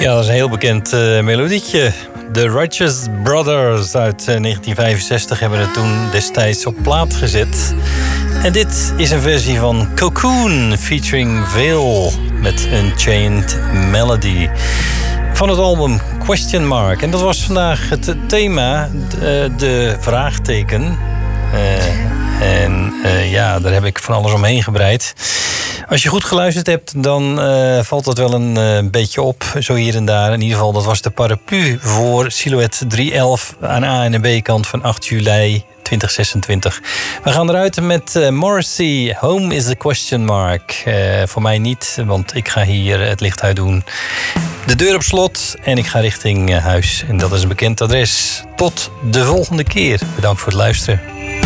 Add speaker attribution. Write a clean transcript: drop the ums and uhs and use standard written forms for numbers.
Speaker 1: Ja, dat is een heel bekend melodietje. The Righteous Brothers uit 1965 hebben het toen destijds op plaat gezet. En dit is een versie van Cocoon featuring Veil met Unchained Melody. Van het album Question Mark. En dat was vandaag het thema, de vraagteken. Ja, daar heb ik van alles omheen gebreid. Als je goed geluisterd hebt, dan valt dat wel een beetje op, zo hier en daar. In ieder geval, dat was de paraplu voor Silhouette 311 aan A- en B-kant van 8 juli 2026. We gaan eruit met Morrissey, Home is a Question Mark. Voor mij niet, want ik ga hier het licht uit doen. De deur op slot en ik ga richting huis. En dat is een bekend adres. Tot de volgende keer. Bedankt voor het luisteren.